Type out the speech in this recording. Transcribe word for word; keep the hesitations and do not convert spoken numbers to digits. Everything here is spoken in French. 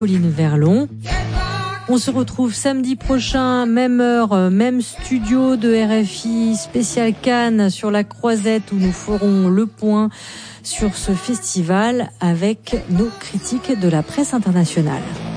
Pauline Verlon. On se retrouve samedi prochain, même heure, même studio de R F I, spécial Cannes sur la Croisette, où nous ferons le point sur ce festival avec nos critiques de la presse internationale.